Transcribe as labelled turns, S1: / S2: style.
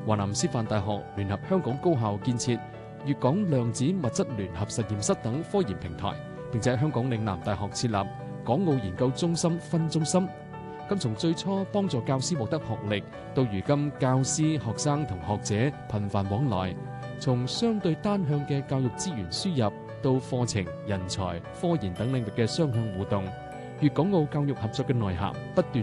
S1: 華南師範大學聯合香港高校建設粵港量子物質聯合實驗室等科研平台，並且喺香港嶺南大學設立港澳研究中心分中心。咁從最初幫助教師獲得學歷，到如今教師、學生同學者頻繁往來，從相對單向嘅教育資源輸入，到課程、人才、科研等領域嘅雙向互動，粵港澳教育合作嘅內涵不斷